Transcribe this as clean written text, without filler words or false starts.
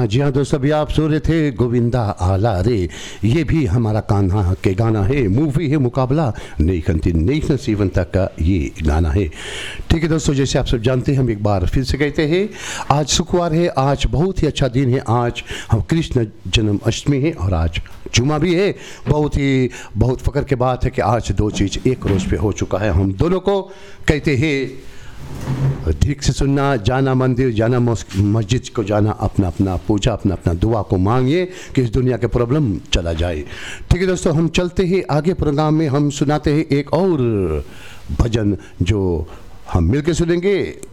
जी हाँ दोस्तों, अभी आप सुन रहे थे गोविंदा आला रे। ये भी हमारा कान्हा के गाना है, मूवी है मुकाबला, नई खंती नई नसीबन तक का ये गाना है। ठीक है दोस्तों, जैसे आप सब जानते हैं, हम एक बार फिर से कहते हैं आज शुक्रवार है, आज बहुत ही अच्छा दिन है, आज हम कृष्ण जन्माष्टमी है और आज जुमा भी है। बहुत फ़ख्र की बात है कि आज दो चीज़ एक रोज़ पे हो चुका है। हम दोनों को कहते हैं ठीक से सुनना, जाना मंदिर, जाना मस्जिद को जाना, अपना अपना पूजा, अपना अपना दुआ को मांगिए कि इस दुनिया के प्रॉब्लम चला जाए। ठीक है दोस्तों, हम चलते हैं आगे प्रोग्राम में। हम सुनाते हैं एक और भजन जो हम मिलकर सुनेंगे।